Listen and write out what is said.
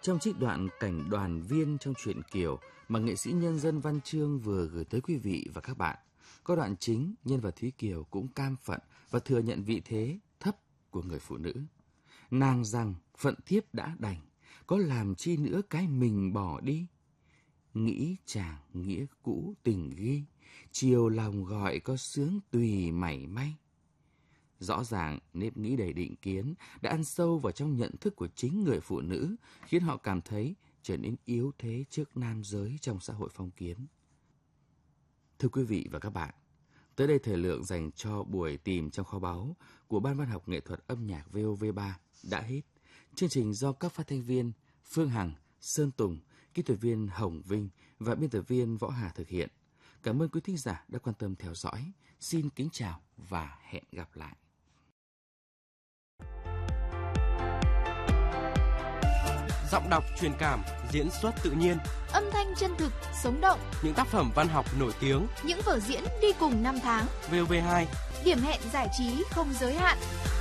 Trong trích đoạn cảnh đoàn viên trong truyện Kiều mà nghệ sĩ nhân dân Văn Chương vừa gửi tới quý vị và các bạn, có đoạn chính nhân vật Thúy Kiều cũng cam phận và thừa nhận vị thế thấp của người phụ nữ. Nàng rằng phận thiếp đã đành, có làm chi nữa cái mình bỏ đi. Nghĩ chàng nghĩa cũ tình ghi, chiều lòng gọi có sướng tùy mảy may. Rõ ràng nếp nghĩ đầy định kiến đã ăn sâu vào trong nhận thức của chính người phụ nữ, khiến họ cảm thấy trở nên yếu thế trước nam giới trong xã hội phong kiến. Thưa quý vị và các bạn, tới đây thời lượng dành cho buổi tìm trong kho báu của Ban Văn học Nghệ thuật Âm nhạc VOV3 đã hết. Chương trình do các phát thanh viên Phương Hằng, Sơn Tùng, kỹ thuật viên Hồng Vinh và biên tập viên Võ Hà thực hiện. Cảm ơn quý thính giả đã quan tâm theo dõi. Xin kính chào và hẹn gặp lại. Giọng đọc truyền cảm, diễn xuất tự nhiên, âm thanh chân thực, sống động. Những tác phẩm văn học nổi tiếng, những vở diễn đi cùng năm tháng. VOV2, điểm hẹn giải trí không giới hạn.